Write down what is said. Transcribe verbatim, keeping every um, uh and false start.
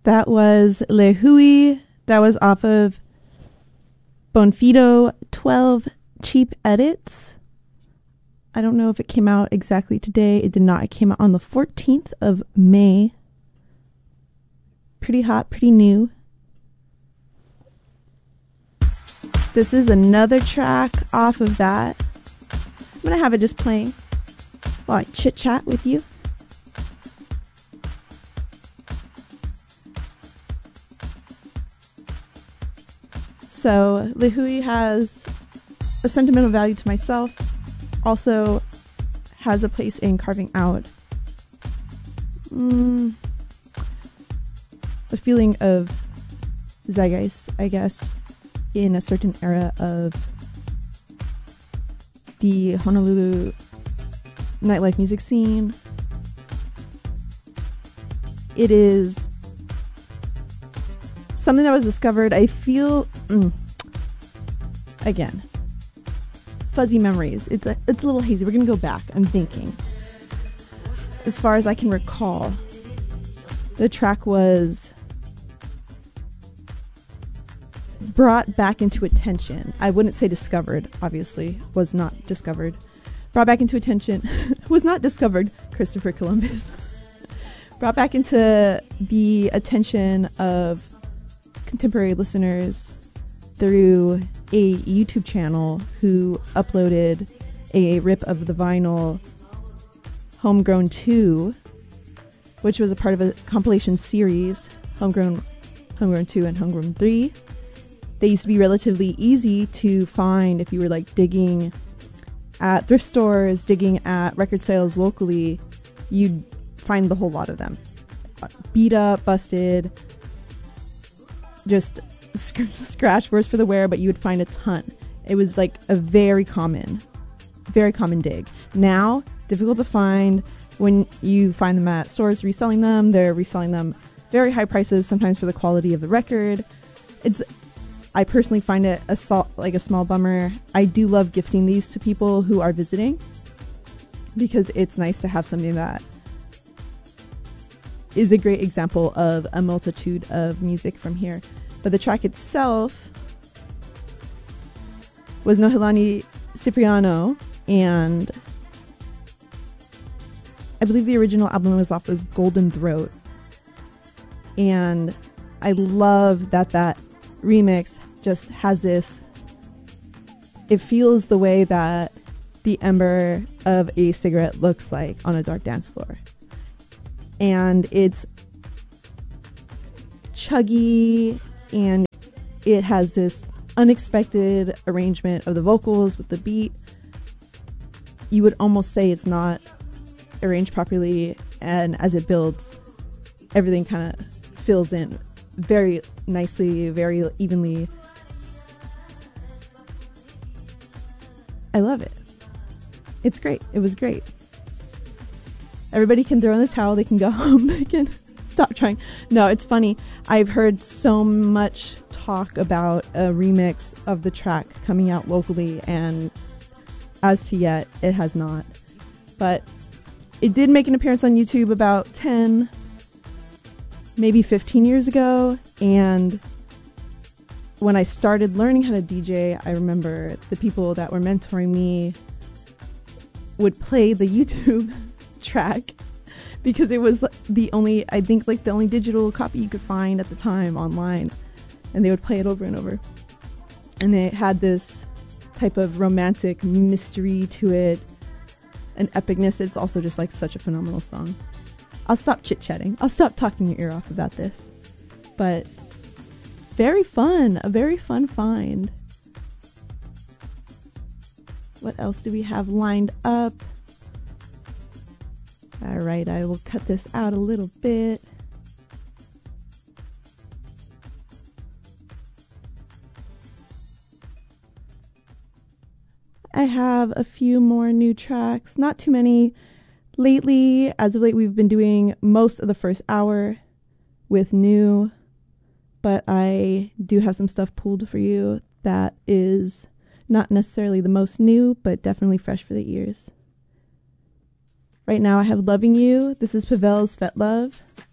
That was Le Hui. That was off of Bonfido twelve Cheap Edits. I don't know if it came out exactly today. It did not. It came out on the fourteenth of May. Pretty hot, pretty new. This is another track off of that. I'm going to have it just playing while I chit-chat with you. So, Le Hui has a sentimental value to myself. Also has a place in carving out mm, a feeling of zeitgeist, I guess, in a certain era of the Honolulu nightlife music scene. It is something that was discovered, I feel, mm, again, fuzzy memories. It's a, it's a little hazy. We're going to go back. I'm thinking. As far as I can recall, the track was brought back into attention. I wouldn't say discovered, obviously. Was not discovered. Brought back into attention. Was not discovered. Christopher Columbus. Brought back into the attention of contemporary listeners through a YouTube channel who uploaded a rip of the vinyl Homegrown two, which was a part of a compilation series, Homegrown, Homegrown two and Homegrown three. They used to be relatively easy to find if you were like digging at thrift stores, digging at record sales locally. You'd find the whole lot of them. Beat up, busted, just sc- scratch, worse for the wear, but you would find a ton. It was like a very common, very common dig. Now, difficult to find. When you find them at stores reselling them, they're reselling them very high prices, sometimes for the quality of the record. It's, I personally find it a sol- like a small bummer. I do love gifting these to people who are visiting because it's nice to have something that is a great example of a multitude of music from here. But the track itself was Nohelani Cipriano, and I believe the original album was off as Golden Throat. And I love that that remix just has this, it feels the way that the ember of a cigarette looks like on a dark dance floor. And it's chuggy, and it has this unexpected arrangement of the vocals with the beat. You would almost say it's not arranged properly, and as it builds, everything kind of fills in very nicely, very evenly. I love it. It's great. It was great. Everybody can throw in the towel. They can go home. They can stop trying. No, it's funny. I've heard so much talk about a remix of the track coming out locally, and as to yet, it has not. But it did make an appearance on YouTube about ten, maybe fifteen years ago, and when I started learning how to D J, I remember the people that were mentoring me would play the YouTube track because it was the only, I think like the only digital copy you could find at the time online, and they would play it over and over, and it had this type of romantic mystery to it, an epicness. It's also just like such a phenomenal song. I'll stop chit-chatting. I'll stop talking your ear off about this, but very fun, a very fun find. What else do we have lined up? All right, I will cut this out a little bit. I have a few more new tracks, not too many. Lately, as of late, we've been doing most of the first hour with new, but I do have some stuff pulled for you that is not necessarily the most new, but definitely fresh for the ears. Right now I have Loving You. This is Pavel's Svetlove.